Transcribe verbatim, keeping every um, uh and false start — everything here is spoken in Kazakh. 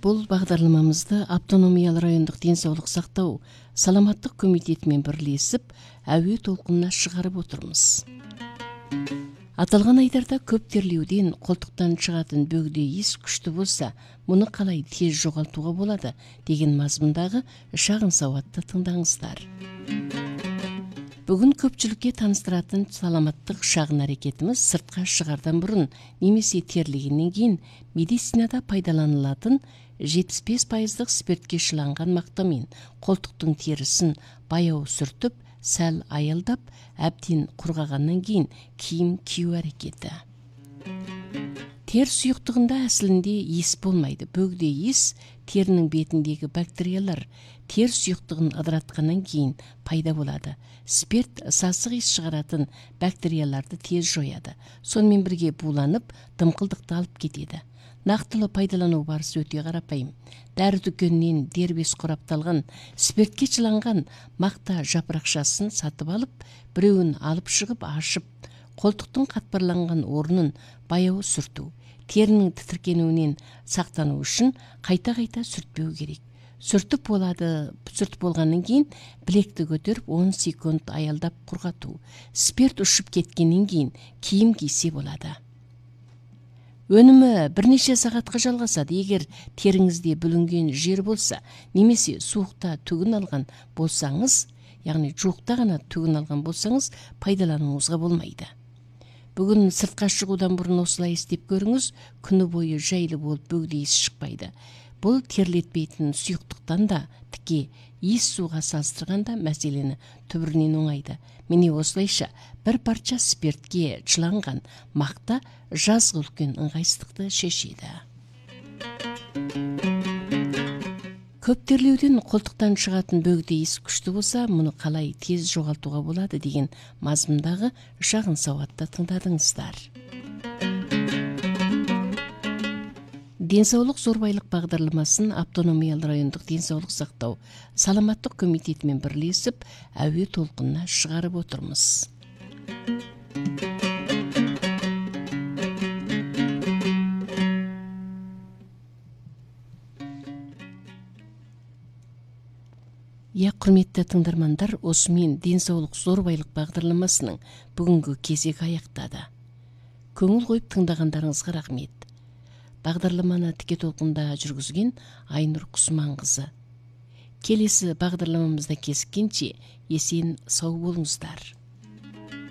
Бұл бағдарламамызды автономиялы райондық денсаулық сақтау саламаттық комитетімен бірлесіп, әуе толқынына шығарып отырмыз. Аталған айдарда көп терлеуден қолтықтан шығатын бөгде иіс күшті болса, мұны қалай тез жоғалтуға болады деген мазмұндағы шағын сауатты тыңдаңыздар. Бүгін көпшілікке таныстыратын саламаттық шағын әрекетіміз сыртқа шығардан бұрын немесе терлегеннен кейін медицинада пайдаланылатын жетпіс бес пайыздық спиртке шыланған мақтамен қолтықтың терісін баяу сүртіп, сәл аялдап, әбден құрғағаннан кейін киім кию әрекеті. Тер сұйықтығында әсілінде иіс болмайды. Бөгде иіс терінің бетіндегі бактериялар тер сұйықтығын ыдыратқаннан кейін пайда болады. Спирт сасық иіс шығаратын бактерияларды тез жояды. Сонымен бірге буланып, дымқылдықты алып кетеді. Нақтылы пайдалану барысы өте қарапайым. Дәрі дүкенінен дербес қорапталған спиртке чыланған мақта жапырақшасын сатып алып, біреуін алып шығып ашып, қолтықтың қатпарланған орнын баяу сүрту. Терінің тітіркенуінен сақтану үшін қайта-қайта сүртпеу керек. Сүртіп болады, сүртіп болғаннан кейін білекті көтеріп он секунд аялдап құрғату. Спирт ұшып кеткеннен кейін киім кисе болады. Өнімі бірнеше сағатқа жалғасады. Егер теріңізде бүлінген жер болса, немесе суықта түгін алған болсаңыз, яғни жуықта ғана түгін алған болсаңыз, пайдалануыңызға болмайды. Бүгін сыртқа шығудан бұрын осылай істеп көріңіз, күні бойы жайлы болып бөгде иіс шықпайды. Бұл терлетпейтін сұйықтықтан да тіке иіс суға салыстырғанда мәселені түбірінен оңайды. Міне осылайша бір парша спиртке чыланған мақта жазғы үлкен ыңғайсыздықты шешеді. Көп терлеуден қолтықтан шығатын бөгде иіс күшті болса, мұны қалай тез жоғалтуға болады деген мазмұндағы шағын сауатты тыңдадыңыздар. Денсаулық зорбайлық бағдарламасын автономиялы райондық денсаулық сақтау саламаттық комитетімен бірлесіп, әуе толқынына шығарып отырмыз. Я, құрметті тыңдармандар, осымен денсаулық зорбайлық бағдарламасының бүгінгі кезегі аяқтады. Көңіл қойып тыңдағандарыңызға рахмет. Бағдарламаны тіке толқында жүргізген Айнұр Құсманқызы. Келесі бағдарламамызда кезіккенше есен сау болыңыздар.